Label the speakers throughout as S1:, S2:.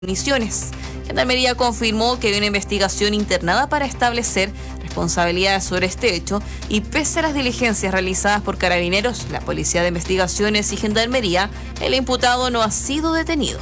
S1: municiones. Gendarmería confirmó que hay una investigación internada para establecer responsabilidades sobre este hecho y pese a las diligencias realizadas por Carabineros, la Policía de Investigaciones y Gendarmería, el imputado no ha sido detenido.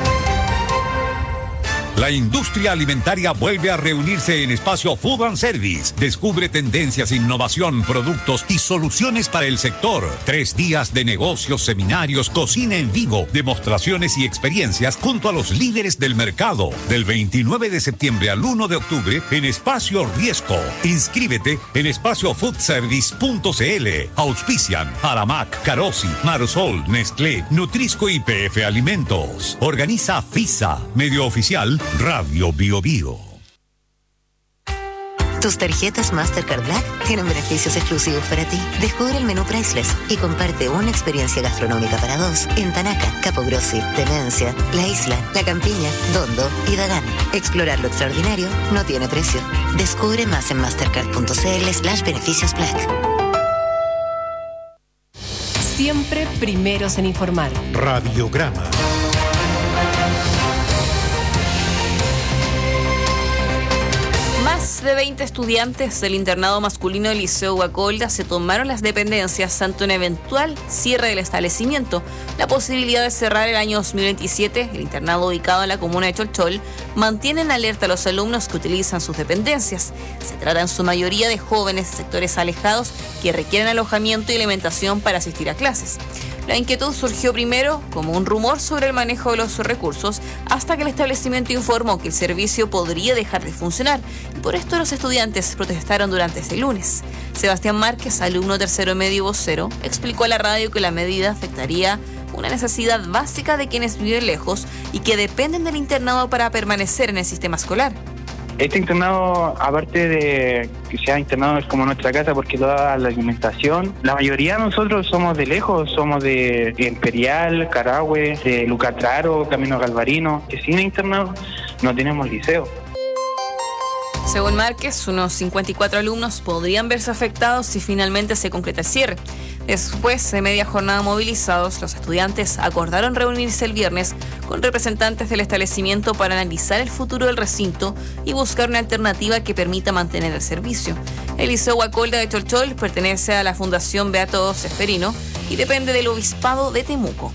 S2: La industria alimentaria vuelve a reunirse en Espacio Food and Service. Descubre tendencias, innovación, productos y soluciones para el sector. 3 días de negocios, seminarios, cocina en vivo, demostraciones y experiencias junto a los líderes del mercado. Del 29 de septiembre al 1 de octubre en Espacio Riesco. Inscríbete en espaciofoodservice.cl. Auspician Aramac, Carosi, Marsol, Nestlé, Nutrisco y PF Alimentos. Organiza FISA, medio oficial Radio Bio Bio.
S3: Tus tarjetas Mastercard Black tienen beneficios exclusivos para ti. Descubre el menú Priceless y comparte una experiencia gastronómica para 2 en Tanaca, Capogrossi, Demencia, La Isla, La Campiña, Dondo y Dagán. Explorar lo extraordinario no tiene precio. Descubre más en mastercard.cl/beneficios Black.
S4: Siempre primeros en informar.
S5: Radiograma.
S1: Más de 20 estudiantes del internado masculino del Liceo Guacolda se tomaron las dependencias ante un eventual cierre del establecimiento. La posibilidad de cerrar el año 2027, el internado ubicado en la comuna de Cholchol, mantiene en alerta a los alumnos que utilizan sus dependencias. Se trata en su mayoría de jóvenes de sectores alejados que requieren alojamiento y alimentación para asistir a clases. La inquietud surgió primero como un rumor sobre el manejo de los recursos, hasta que el establecimiento informó que el servicio podría dejar de funcionar, y por esto los estudiantes protestaron durante este lunes. Sebastián Márquez, alumno tercero medio y vocero, explicó a la radio que la medida afectaría una necesidad básica de quienes viven lejos y que dependen del internado para permanecer en el sistema escolar.
S6: Este internado, aparte de que sea internado, es como nuestra casa porque toda la alimentación, la mayoría de nosotros somos de lejos, somos de Imperial, Carahue, de Lucatraro, Camino Galvarino, que sin internado no tenemos liceo.
S1: Según Márquez, unos 54 alumnos podrían verse afectados si finalmente se concreta el cierre. Después de media jornada movilizados, los estudiantes acordaron reunirse el viernes con representantes del establecimiento para analizar el futuro del recinto y buscar una alternativa que permita mantener el servicio. El Liceo Guacolda de Cholchol pertenece a la Fundación Beato Ceferino y depende del Obispado de Temuco.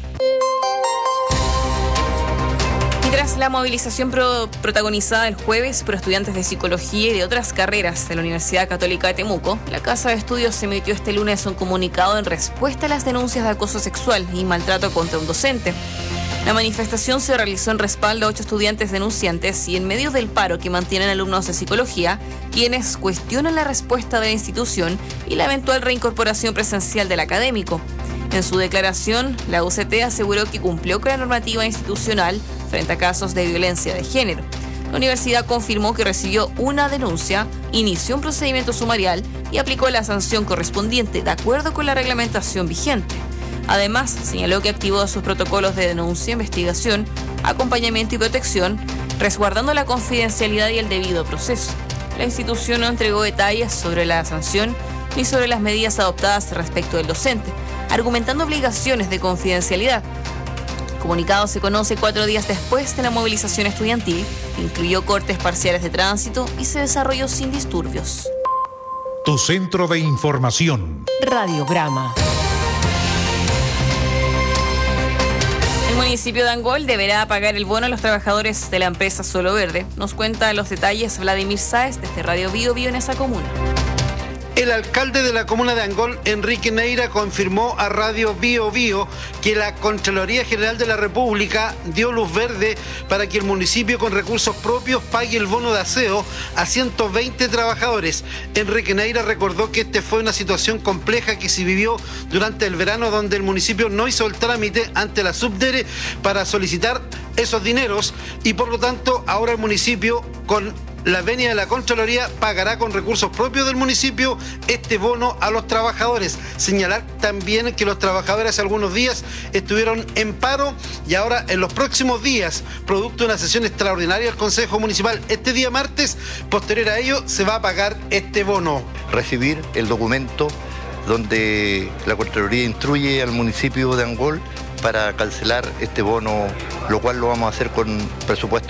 S1: Tras la movilización protagonizada el jueves por estudiantes de psicología y de otras carreras de la Universidad Católica de Temuco, la Casa de Estudios emitió este lunes un comunicado en respuesta a las denuncias de acoso sexual y maltrato contra un docente. La manifestación se realizó en respaldo a 8 estudiantes denunciantes y en medio del paro que mantienen alumnos de psicología, quienes cuestionan la respuesta de la institución y la eventual reincorporación presencial del académico. En su declaración, la UCT aseguró que cumplió con la normativa institucional frente a casos de violencia de género. La universidad confirmó que recibió una denuncia, inició un procedimiento sumarial y aplicó la sanción correspondiente de acuerdo con la reglamentación vigente. Además, señaló que activó sus protocolos de denuncia, investigación, acompañamiento y protección, resguardando la confidencialidad y el debido proceso. La institución no entregó detalles sobre la sanción ni sobre las medidas adoptadas respecto del docente, argumentando obligaciones de confidencialidad. El comunicado se conoce 4 días después de la movilización estudiantil, que incluyó cortes parciales de tránsito y se desarrolló sin disturbios.
S5: Tu centro de información.
S4: Radiograma.
S1: El municipio de Angol deberá pagar el bono a los trabajadores de la empresa Suelo Verde. Nos cuenta los detalles Vladimir Sáez desde Radio Bio Bio en esa comuna.
S7: El alcalde de la comuna de Angol, Enrique Neira, confirmó a Radio Bio Bio que la Contraloría General de la República dio luz verde para que el municipio con recursos propios pague el bono de aseo a 120 trabajadores. Enrique Neira recordó que fue una situación compleja que se vivió durante el verano, donde el municipio no hizo el trámite ante la Subdere para solicitar esos dineros y por lo tanto ahora el municipio con la venia de la Contraloría pagará con recursos propios del municipio este bono a los trabajadores. Señalar también que los trabajadores hace algunos días estuvieron en paro y ahora en los próximos días, producto de una sesión extraordinaria del Consejo Municipal este día martes, posterior a ello se va a pagar este bono.
S8: Recibir el documento donde la Contraloría instruye al municipio de Angol para cancelar este bono, lo cual lo vamos a hacer con presupuesto